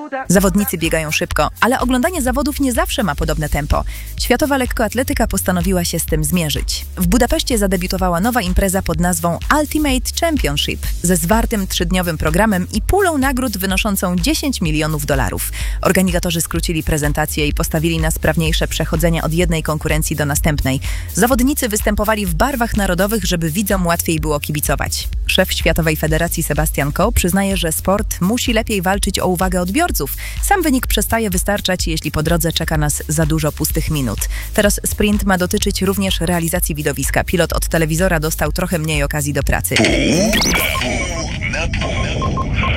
Zawodnicy biegają szybko, ale oglądanie zawodów nie zawsze ma podobne tempo. Światowa lekkoatletyka postanowiła się z tym zmierzyć. W Budapeszcie zadebiutowała nowa impreza pod nazwą Ultimate Championship ze zwartym 3-dniowym programem i pulą nagród wynoszącą $10 milionów. Organizatorzy skrócili prezentację i postawili na sprawniejsze przechodzenie od jednej konkurencji do następnej. Zawodnicy występowali w barwach narodowych, żeby widzom łatwiej było kibicować. Szef Światowej Federacji Sebastian Coe przyznaje, że sport musi lepiej walczyć o uwagę odbiorców. Sam wynik przestaje wystarczać, jeśli po drodze czeka nas za dużo pustych minut. Teraz sprint ma dotyczyć również realizacji widowiska. Pilot od telewizora dostał trochę mniej okazji do pracy. Na pół.